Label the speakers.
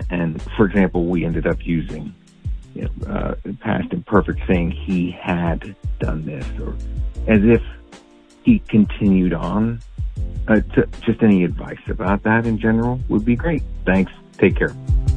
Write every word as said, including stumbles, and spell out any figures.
Speaker 1: And for example, we ended up using, you know, uh, past imperfect saying he had done this, or as if he continued on. Uh, to, just any advice about that in general would be great. Thanks. Take care.